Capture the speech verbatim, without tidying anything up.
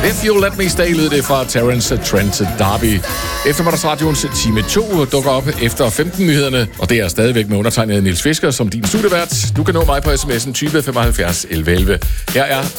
If You Let Me Stay, lød det fra Terence Trent D'Arby. Eftermiddagsradioens time to dukker op efter femten-nyhederne, og det er stadigvæk med undertegnet Niels Fisker som din studievært. Du kan nå mig på sms'en tyve femoghalvfjerds elleve elleve. Her er